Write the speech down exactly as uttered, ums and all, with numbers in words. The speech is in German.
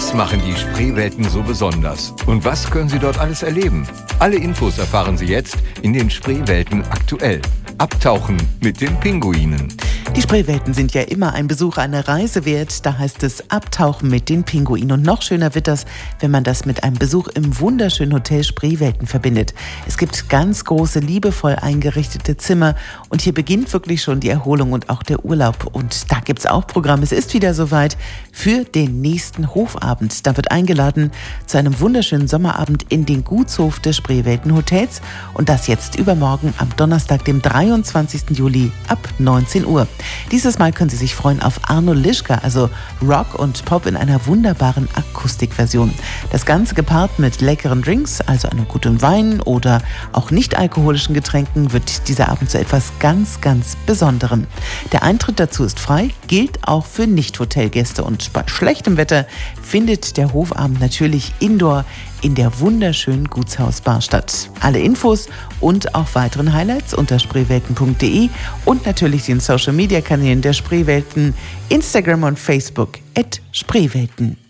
Was machen die Spreewelten so besonders? Und was können Sie dort alles erleben? Alle Infos erfahren Sie jetzt in den Spreewelten aktuell. Abtauchen mit den Pinguinen. Die Spreewelten sind ja immer ein Besuch einer Reise wert. Da heißt es Abtauchen mit den Pinguinen. Und noch schöner wird das, wenn man das mit einem Besuch im wunderschönen Hotel Spreewelten verbindet. Es gibt ganz große, liebevoll eingerichtete Zimmer. Und hier beginnt wirklich schon die Erholung und auch der Urlaub. Und da gibt es auch Programm. Es ist wieder soweit für den nächsten Hofabend. Da wird eingeladen zu einem wunderschönen Sommerabend in den Gutshof des Spreewelten Hotels. Und das jetzt übermorgen am Donnerstag, dem dreiundzwanzigsten Juli ab neunzehn Uhr. Dieses Mal können Sie sich freuen auf Arno Lischka, also Rock und Pop in einer wunderbaren Akustikversion. Das Ganze gepaart mit leckeren Drinks, also einem guten Wein oder auch nicht alkoholischen Getränken, wird dieser Abend zu etwas ganz, ganz Besonderem. Der Eintritt dazu ist frei, gilt auch für Nicht-Hotelgäste und bei schlechtem Wetter findet der Hofabend natürlich indoor in der wunderschönen Gutshausbar statt. Alle Infos und auch weiteren Highlights unter spreewelten punkt de und natürlich den Social-Media-Kanälen der Spreewelten, Instagram und Facebook at Spreewelten.